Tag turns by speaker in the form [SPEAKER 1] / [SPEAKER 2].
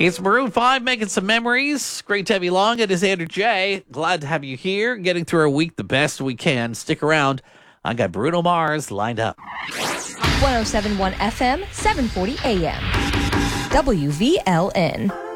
[SPEAKER 1] It's Maroon 5 making some memories. Great to have you along. It is Andrew J. Glad to have you here, getting through our week the best we can. Stick around. I got Bruno Mars lined up.
[SPEAKER 2] 107.1 FM, 740 AM. WVLN.